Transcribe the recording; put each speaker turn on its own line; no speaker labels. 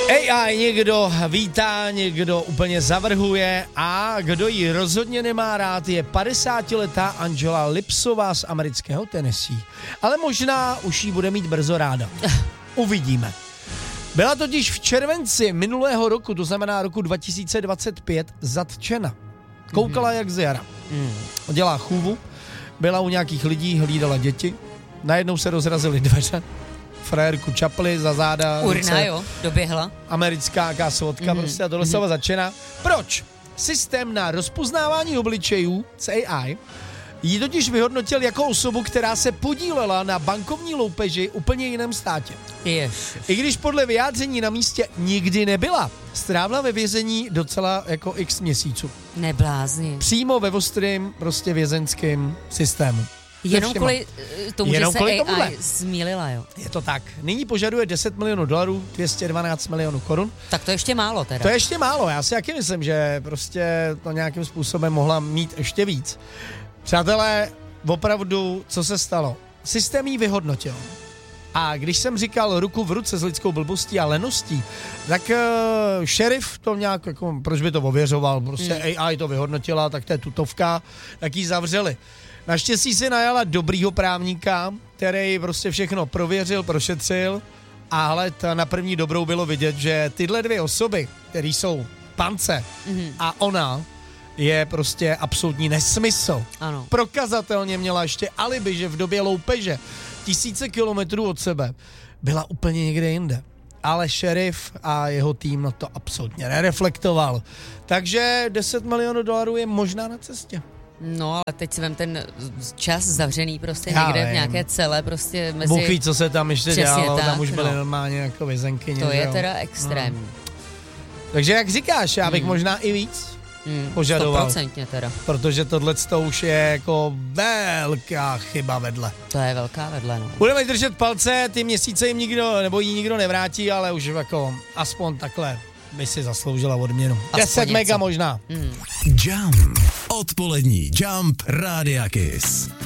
AI někdo vítá, někdo úplně zavrhuje a kdo ji rozhodně nemá rád, je 50letá Angela Lipsová z amerického Tennessee. Ale možná už ji bude mít brzo ráda. Uvidíme. Byla totiž v červenci minulého roku, to znamená roku 2025, zatčena. Koukala jak z jara. Dělá chůvu, byla u nějakých lidí, hlídala děti, najednou se rozrazily dveře, frérku čapli za záda.
Urna, jo, doběhla.
Americká kásvotka, prostě a tohle se začíná. Proč? Systém na rozpoznávání obličejů z AI ji totiž vyhodnotil jako osobu, která se podílela na bankovní loupeži úplně jiném státě.
Ježiš.
I když podle vyjádření na místě nikdy nebyla, strávila ve vězení docela jako x měsíců.
Neblázni.
Přímo ve ostrým prostě vězenském systému.
Jenom kvůli tomu,
Jenom
že se
kvůli
AI
tomuhle.
zmýlila, jo.
Je to tak. Nyní požaduje $10 milionů, 212 milionů korun.
Tak to ještě málo teda.
To je ještě málo, já si taky myslím, že prostě to nějakým způsobem mohla mít ještě víc. Přátelé, opravdu, co se stalo? Systém jí vyhodnotil. A když jsem říkal ruku v ruce s lidskou blbostí a leností, tak šerif to nějak, jako, proč by to ověřoval, prostě AI to vyhodnotila, tak to je tutovka, tak ji zavřeli. Naštěstí si najala dobrýho právníka, který prostě všechno prověřil, prošetřil a hled, na první dobrou bylo vidět, že tyhle dvě osoby, které jsou pance a ona, je prostě absolutní nesmysl.
Ano.
Prokazatelně měla ještě alibi, že v době loupeže tisíce kilometrů od sebe byla úplně někde jinde. Ale šerif a jeho tým na to absolutně nereflektoval. Takže $10 milionů je možná na cestě.
No, ale teď si vem ten čas zavřený prostě
Já
někde
vím.
v nějaké cele prostě mezi...
Bůh ví, co se tam ještě
Přesně
dělalo,
tak,
tam už byly
no.
normálně jako vězenkyně.
To je
jo.
teda extrémní.
Takže jak říkáš, já bych možná i víc požadoval.
100% teda.
Protože tohleto už je jako velká chyba vedle.
To je velká vedle, no.
Budeme držet palce, ty měsíce jim nikdo, nebo jí nikdo nevrátí, ale už jako aspoň takhle by si zasloužila odměnu. 10
něco.
mega možná.
Jump. Odpolední Jump Rádia Kiss.